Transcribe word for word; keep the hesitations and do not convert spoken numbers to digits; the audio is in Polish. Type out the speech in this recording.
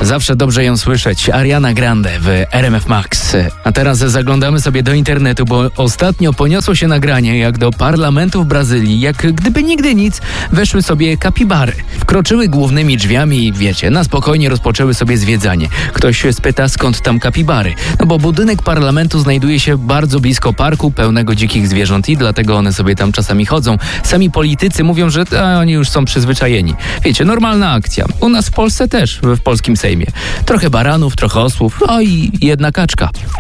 Zawsze dobrze ją słyszeć. Ariana Grande w R M F Max. A teraz zaglądamy sobie do internetu, bo ostatnio poniosło się nagranie, jak do parlamentu w Brazylii, jak gdyby nigdy nic, weszły sobie kapibary. Wkroczyły głównymi drzwiami i wiecie, na spokojnie rozpoczęły sobie zwiedzanie. Ktoś się spyta, skąd tam kapibary. No bo budynek parlamentu znajduje się bardzo blisko parku pełnego dzikich zwierząt i dlatego one sobie tam czasami chodzą. Sami politycy mówią, że a, oni już są przyzwyczajeni. Wiecie, normalna akcja. U nas w Polsce też, w polskim Sejmie. Trochę baranów, trochę osłów, no i jedna kaczka.